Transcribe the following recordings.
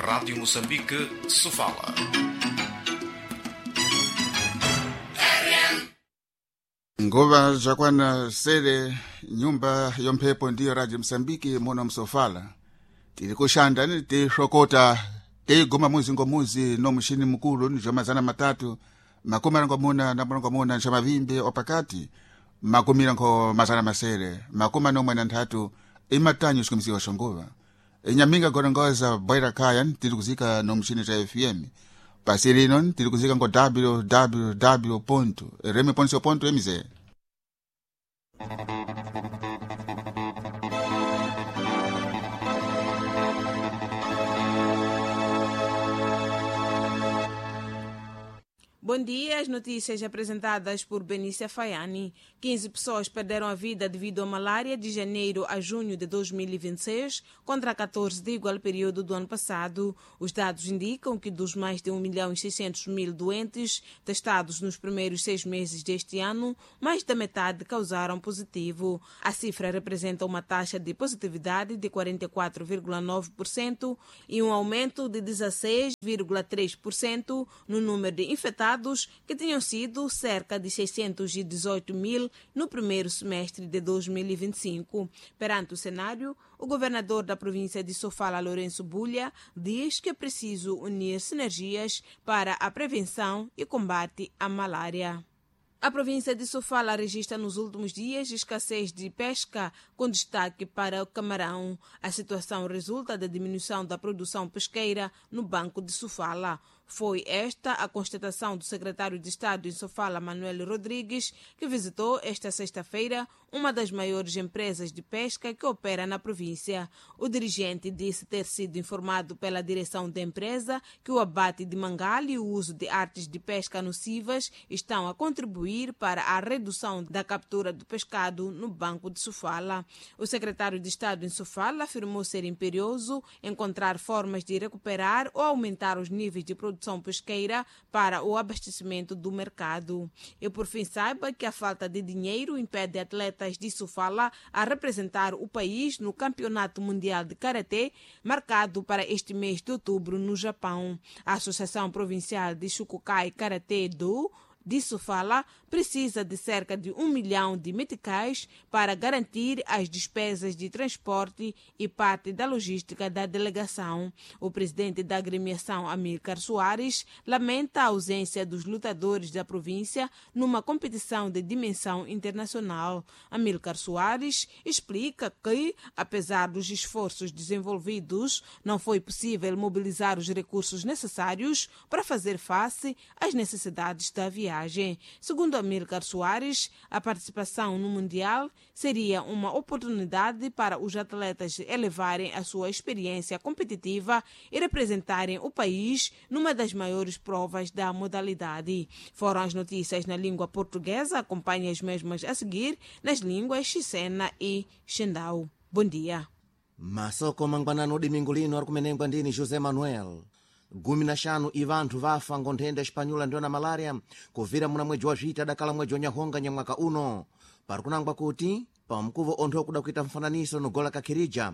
Rádio Moçambique, Sofala. Ngova zakwana sele nyumba yomphepo ndiyo Radio Msambiki muno msofala tili kushanda ni tishokota teigoma muzi ngomuzi no mshini mkulu ni jamazana matatu makumira ngomuna na muna nshamavimbi opakati makumira ngo mazana masere makuma no mwena ntatu imatanyo sikumisi wa shongova inyaminga gorongoza boira kayan tili kuzika no mshini cha FM pasirinon tili kuzika ngo www.remi.co.mz. Bom dia, as notícias apresentadas por Benícia Faiani. 15 pessoas perderam a vida devido à malária de janeiro a junho de 2026, contra 14 de igual período do ano passado. Os dados indicam que dos mais de 1.600.000 doentes testados nos primeiros 6 meses deste ano, mais da metade causaram positivo. A cifra representa uma taxa de positividade de 44,9% e um aumento de 16,3% no número de infectados, que tinham sido cerca de 618 mil no primeiro semestre de 2025. Perante o cenário, o governador da província de Sofala, Lourenço Bulha, diz que é preciso unir sinergias para a prevenção e combate à malária. A província de Sofala registra nos últimos dias escassez de pesca, com destaque para o camarão. A situação resulta da diminuição da produção pesqueira no Banco de Sofala. Foi esta a constatação do secretário de Estado em Sofala, Manuel Rodrigues, que visitou esta sexta-feira uma das maiores empresas de pesca que opera na província. O dirigente disse ter sido informado pela direção da empresa que o abate de mangal e o uso de artes de pesca nocivas estão a contribuir para a redução da captura do pescado no Banco de Sofala. O secretário de Estado em Sofala afirmou ser imperioso encontrar formas de recuperar ou aumentar os níveis de produção pesqueira para o abastecimento do mercado. E por fim, saiba que a falta de dinheiro impede atletas de Sofala a representar o país no Campeonato Mundial de Karatê, marcado para este mês de outubro no Japão. A Associação Provincial de Shukukai Karatê-do de Sofala precisa de cerca de 1 milhão de meticais para garantir as despesas de transporte e parte da logística da delegação. O presidente da agremiação, Amílcar Soares, lamenta a ausência dos lutadores da província numa competição de dimensão internacional. Amílcar Soares explica que, apesar dos esforços desenvolvidos, não foi possível mobilizar os recursos necessários para fazer face às necessidades da viagem. Segundo Amílcar Soares, a participação no Mundial seria uma oportunidade para os atletas elevarem a sua experiência competitiva e representarem o país numa das maiores provas da modalidade. Foram as notícias na língua portuguesa, acompanhe as mesmas a seguir nas línguas Xisena e Xendau. Bom dia. Masoko mangwanano domingo lino ari kumenengwa ndini José Manuel. 15 ivanthu vafa ngonthenda espanyola ndiyo na malaria kuvira muna mwedzi wa Vita dakala mwedzi wa Nyahonga nyamwaka uno. Pari kunangwa kuti pamkuvo onthu okuda kuita mfananiso no gola kakirija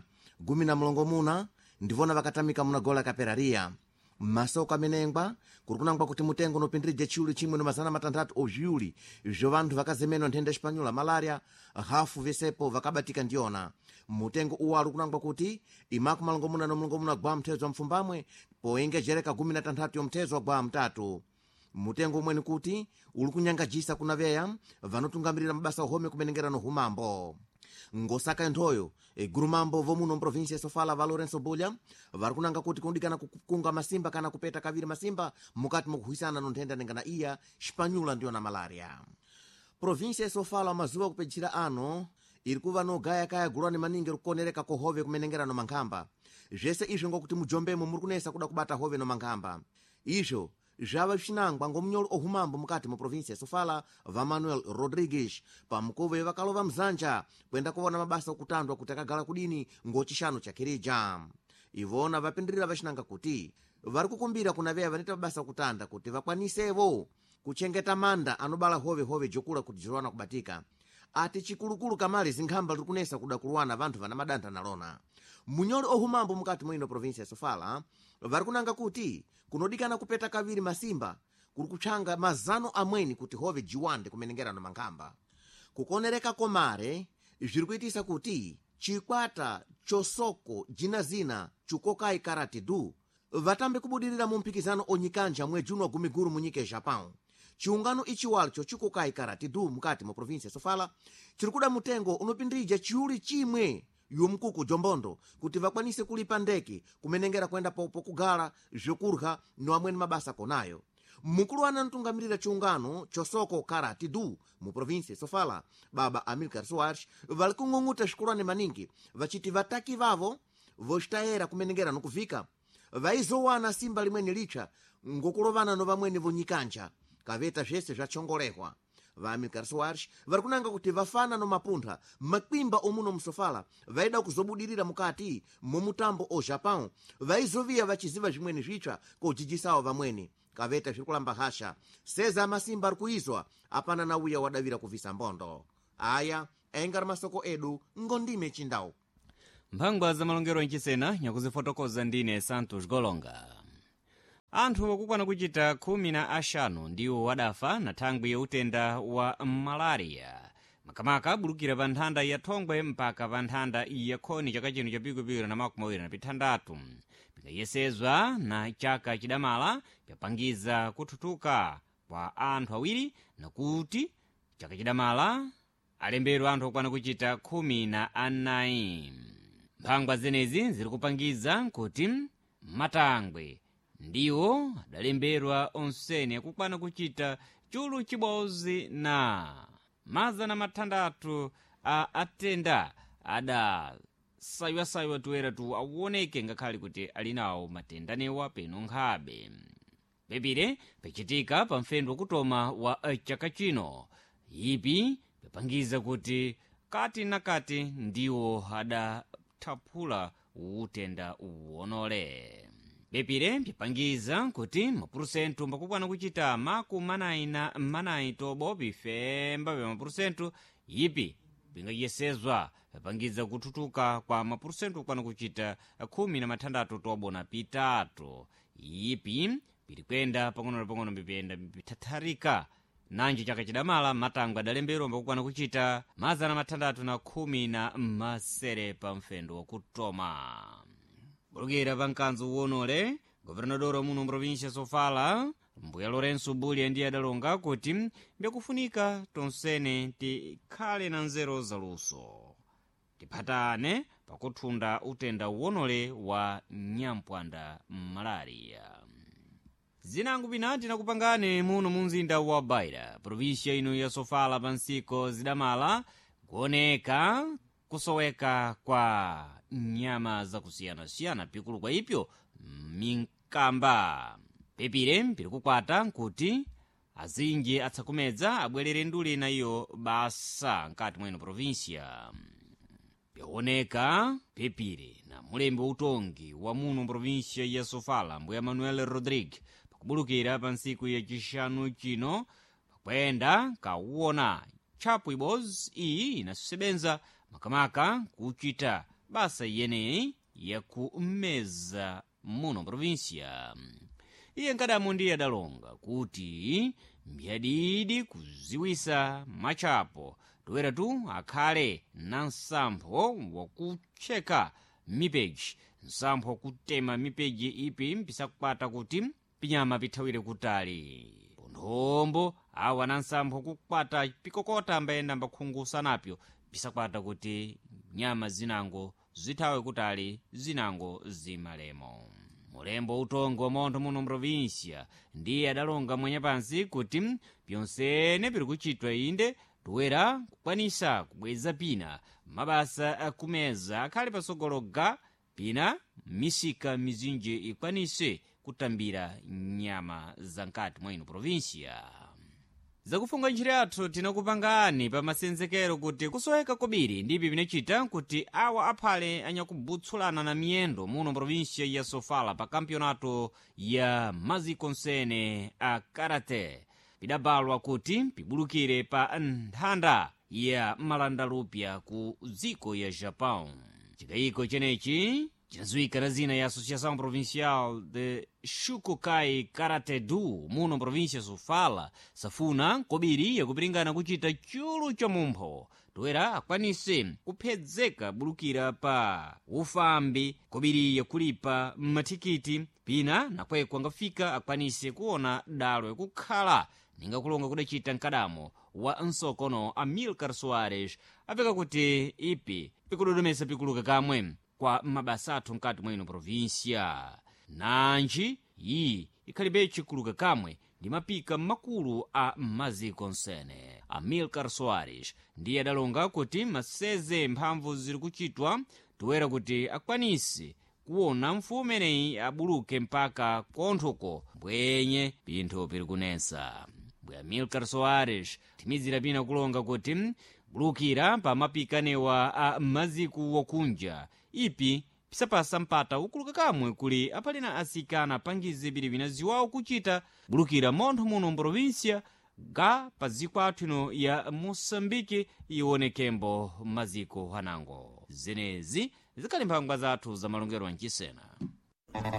10 ndivona vakatamika muna gola kaperaria. Masoko amenengwa kuri kunangwa kuti mutengo nopindirije chiulu chimwe no 600 ojuli ivyo vanthu vakazemeno nthenda espanyola malaria hafu vesepo vakabatika ndiyona. Mutengo uwu ari kunangwa kuti imaku malongomuna no mulongomuna gwa mthezo wa mfumbamwe poengejereka 13 yomthezo wa gwa mtatu. Mutengo umweni kuti uli kunyangajisa kunaveya vanotungamirira mabasa ohome kumenengera no humambo. Ngosaka enthoyo gurumambo vomuno mprovinsia ya Sofala va Lourenço Bulha vari kunanga kuti kundikana kukunga masimba kana kupeta kaviri masimba mukati mukuhwisana no nthenda nengana iya espanyola ndiyo na malaria. Provinsia ya Sofala mazuwa kupedzera ano iri kuva no gayakaya gulwani maningi rikukonereka kohove kumenengera no mankhamba. Zvese izvo ngokuti mujombemo muri kunesa kuda kubata hove no mankhamba. Izvo zvava zvinangwa ngomnyolo ohumambo mukati mu provinsia ya Sofala va Manuel Rodrigues pamkuvo vakalova mzanja kwenda kuona mabasa okutandwa kuti akagala kudini ngochishano cha kirija. Ivona vapindirira vachinanga kuti vari kukumbira kunaveya vanita mabasa okutanda kuti vakwanisevo kuchengeta manda anobala hove jokula kuti zirwana kubatika. ati chikulukulu kamali zinkhamba likunesa kudakulwana vanthu vana madantha nalona munyoli ohumambo mukati mwino provinsi ya Sofala vari kunanga kuti kunodikana kupeta kaviri masimba kuli kutchanga mazano amweni kuti hove jiwande kumenengerano mankhamba kukonereka komare zviri kuitisa kuti chikwata chosoko jina chukokai karate du vatambe kubudirira mu mpikizano onyikanja mwe Juni wagumiguru mu nyika ya Japão. Chiungano ichi walcho chikokai karate du mukati mu provinsi ya Sofala chiri kuda mutengo unopindirija chiuli chimwe yomkuku jombondo kuti vakwanise kulipa ndeke kumenengera kwenda popo kugala zvokurha no amweni mabasa konayo. Mukulu anamtungamirira chiungano chosoko karate du mu provinsi ya Sofala baba Amilcar Soares vali kung'ung'uta svikulwane maningi vachiti vataki vavo vochitayera kumenengera nokuvika vaizowana simba limweni licha ngokulovana no vamweni vonyikanja kaveta zvese zvachongolehwa. Va Amilcar Soares vari kunanga kuti vafana no mapuntha makwimba omuno musofala vaida kuzobudirira mukati momutambo o Japão vaizoviya vachiziva zvimweni zvitsva kodzidzisawo vamweni kaveta zviri kulamba hasha seza amasimba ari kuizwa apana na uya wadavira kuvisa mbondo aya engari masoko edu ngondime chindawu. Mphangwa za malongero nchisena nyakuzifotokoza ndine Santos Golonga. Anthu okukwana kuchita 15 ndiwo wadafa na thangwi ya utenda wa malaria makamaka abulukira pa nthanda ya Thongwe mpaka pa nthanda ya Khoni chaka chino cha pikupikira na makumi awiri na pitandatu pikayesezwa na chaka chidamala pyapangiza kuthuthuka kwa anthu awiri na kuti chaka chidamala alembedwa anthu okwana kuchita 14. Mphangwa zenezi ziri kupangiza kuti matangwe ndiwo adalembedwa onsene akukwana kuchita chulu chibodzi na mazana matandatu a atenda adasaywa tuwera tu awoneke ngakhale kuti ali nawo matendanewa peno nkhabe pepire pachitika pa mfendo kutoma wa chaka chino ipi papangiza kuti kati na kati ndiwo adathaphula utenda uwonole. Pepire pipangiza kuti mapurusentu mbakukwana kuchita makumi tobo bifemba bya mapurusentu ipi pingayesezwa papangiza kuthuthuka kwa mapurusentu kukwana kuchita 16 tobo na pitatu ipi pilikwenda pang'ono bipenda bitatharika nanji chaka chidamala matangwa adalembedwa mbakukwana kuchita mazana matandatu na 17 pa mfendo wakutoma. Bulukira pankanzo uwonole governador muno mprovinsia Sofala mbuya Lourenço Bulya ndiye adalonga kuti mbyakufunika tonsene tikhale na nzeru zaluso tiphatane pakuthunda utenda uwonole wa nyampwanda malaria. Zinangu binati na kupangane muno munzinda wa Beira provinsia ino ya Sofala pansiko zidamala kuoneka kusoweka kwa nyama za kusiyana-siyana pikulu kwa ipyo minkamba pepire mpiri kukwata nkuti azinji atsakumedza abwerere nduli na iyo basa nkati mweno provinsia pyaoneka pepire na mulembe utongi wa muno provinsia ya Sofala mbuya Manuel Rodrigues pakubulukira pa nsiku ya chishanu chino pakwenda kawona chapu ibozi iyi inasebenza makamaka kuchita basa yeneyi ya kumeza muno provinsia. Iye nkadamu ndiye adalonga kuti mbyadidi kuziwisa machapo toera tu akhale na nsampho wakucheka mipeji nsampho wakutema mipeji ipi mpisakupata kuti pinyama pithawire kutali ponthombo awa na nsampho kukwata pikokota ambayenda mbakhungusa napyo pisakwata kuti nyama zinango zithawe kutali zinango zimalemo. Mulembo utongo wa montho muno mprovinsia ndiye adalonga mwenyapansi kuti pyonsene piri kuchitwa inde toera kukwanisa kubweza pina mabasa akumeza akhale pasogologa pina misika mizinji ikwanise kutambira nyama za nkati mwa ino provinsia. Zakufunga njira yathu tinakupangani pa masenzekero kuti kusoweka kobiri ndipi pinachita kuti awa aphale anyakubutsulana na miyendo muno provinsia ya Sofala pa kampionato ya maziko nsene a karate pidabalwa kuti pibulukire pa nthanda ya malandalupya ku dziko ya Japão. Chikayiko chenechi chinadziwika na zina ya Associação Provincial de Shukukai Karate-do muno província Sofala safuna kobiri yakupiringana kuchita chulu cha mumpho toera akwanise kuphedzeka bulukira pa ufambi kobiri yakulipa matikiti pina nakweko angafika akwanise kuona dalo yakukhala ninga kulonga kudachita nkadamo wa nsokono Amilcar Soares apeka kuti ipi pikudodomesa pikuluka kamwe kwa mabasa athu nkati mwino provincia nanji iyi ikhalibe chikuluka kamwe ndi mapika makulu a maziko nsene. Amilcar Soares ndiye adalonga kuti maseze mphamvu ziri kuchitwa toera kuti akwanise kuona mfumu umeneyi abuluke mpaka konthoko mbwenye pinthu piri kunesa. Bwa Amilcar Soares timizira pina kulonga kuti bulukira pa mapikanewa a maziko wokunja ipi pisapasa mpata ukuluka kamwe kuli apalina asikana pangize bili binaziwawo kuchita bulukira montho muno mprovincia ga pa ziko athu ino ya Moçambique iwonekembo maziko hanango zenezi zikali mphangwa zathu za malongero anchisena.